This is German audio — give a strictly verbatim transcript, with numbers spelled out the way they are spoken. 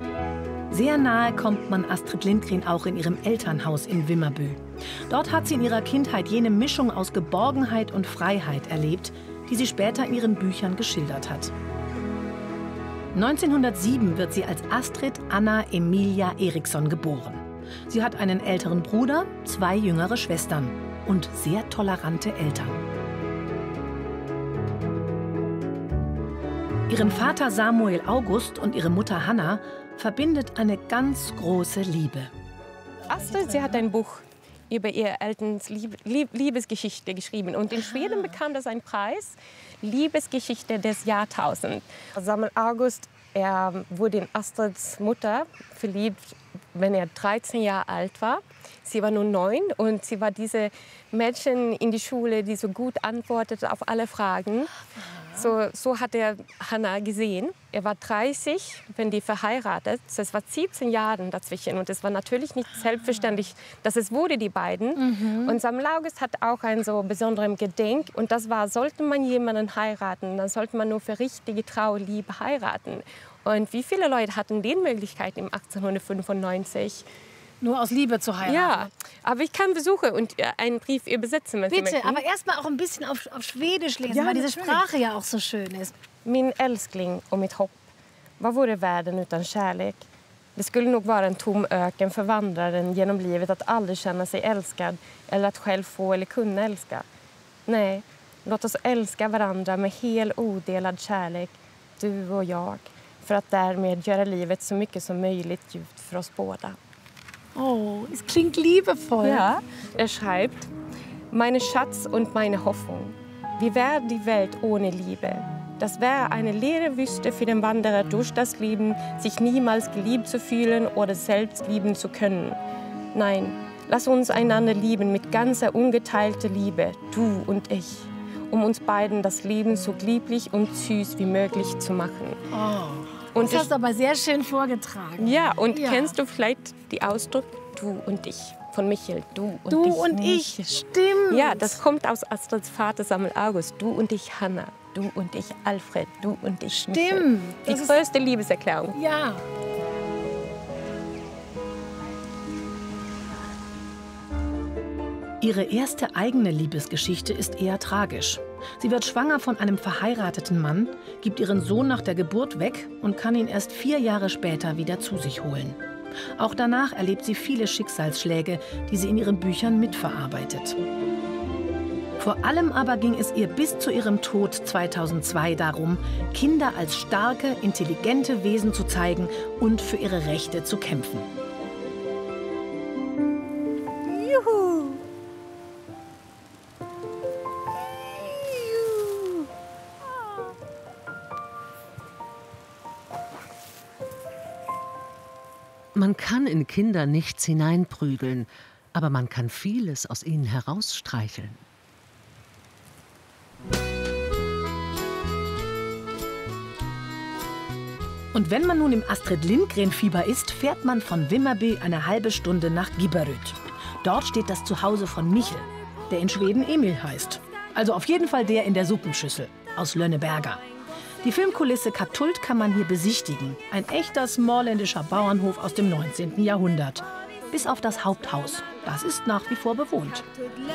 Sehr nahe kommt man Astrid Lindgren auch in ihrem Elternhaus in Vimmerby. Dort hat sie in ihrer Kindheit jene Mischung aus Geborgenheit und Freiheit erlebt, die sie später in ihren Büchern geschildert hat. neunzehnhundertsieben wird sie als Astrid Anna Emilia Eriksson geboren. Sie hat einen älteren Bruder, zwei jüngere Schwestern und sehr tolerante Eltern. Ihren Vater Samuel August und ihre Mutter Hanna verbindet eine ganz große Liebe. Astrid, sie hat ein Buch über ihr Elterns Lieb Lieb Liebesgeschichte geschrieben. Und in Schweden bekam das einen Preis, Liebesgeschichte des Jahrtausends. Samuel August, er wurde in Astrids Mutter verliebt, wenn er dreizehn Jahre alt war. Sie war nur neun und sie war diese Mädchen in die Schule, die so gut antwortete auf alle Fragen. So, so hat er Hanna gesehen. Er war dreißig, wenn die verheiratet. Es war siebzehn Jahre dazwischen und es war natürlich nicht selbstverständlich, dass es wurde, die beiden. Mhm. Und Samuel August hat auch ein so besonderes Gedenk. Und das war, sollte man jemanden heiraten, dann sollte man nur für richtige Trauliebe heiraten. Und wie viele Leute hatten die Möglichkeit im achtzehnhundertfünfundneunzig? Nur aus Liebe zu heiraten? Ja, aber ich kann besuchen und einen Brief übersetzen, wenn Sie Bitte, möchten. aber erst mal auch ein bisschen auf, auf Schwedisch lesen, Ja, weil diese natürlich. Sprache ja auch so schön ist. Min älskling och mitt hopp, vad vore världen utan kärlek? Det skulle nog vara en tom öken för vandraren genom livet att aldrig känna sig älskad eller att själv få eller kunna älska. Nej, låt oss älska varandra med hel odelad kärlek, du och jag, för att därmed göra livet så mycket som möjligt djupt för oss båda. Oh, es klingt liebevoll. Ja, er schreibt, meine Schatz und meine Hoffnung. Wie wäre die Welt ohne Liebe? Das wäre eine leere Wüste für den Wanderer durch das Leben, sich niemals geliebt zu fühlen oder selbst lieben zu können. Nein, lass uns einander lieben mit ganzer ungeteilter Liebe, du und ich, um uns beiden das Leben so lieblich und süß wie möglich zu machen. Oh. Und Das hast du aber sehr schön vorgetragen. Ja, und Ja. kennst du vielleicht die Ausdruck du und ich von Michel? Du und Du ich. und ich, Michel. stimmt. Ja, das kommt aus Astrids Vater Samuel August. Du und ich, Hanna. Du und ich, Alfred. Du und ich, Michel. Stimmt. Die Das ist- größte Liebeserklärung. Ja. Ihre erste eigene Liebesgeschichte ist eher tragisch. Sie wird schwanger von einem verheirateten Mann, gibt ihren Sohn nach der Geburt weg und kann ihn erst vier Jahre später wieder zu sich holen. Auch danach erlebt sie viele Schicksalsschläge, die sie in ihren Büchern mitverarbeitet. Vor allem aber ging es ihr bis zu ihrem Tod zweitausendzwei darum, Kinder als starke, intelligente Wesen zu zeigen und für ihre Rechte zu kämpfen. Juhu! Man kann in Kinder nichts hineinprügeln, aber man kann vieles aus ihnen herausstreicheln. Und wenn man nun im Astrid Lindgren-Fieber ist, fährt man von Vimmerby eine halbe Stunde nach Gibberud. Dort steht das Zuhause von Michel, der in Schweden Emil heißt. Also auf jeden Fall der in der Suppenschüssel aus Lönneberga. Die Filmkulisse Katult kann man hier besichtigen. Ein echter smallländischer Bauernhof aus dem neunzehnten Jahrhundert. Bis auf das Haupthaus. Das ist nach wie vor bewohnt.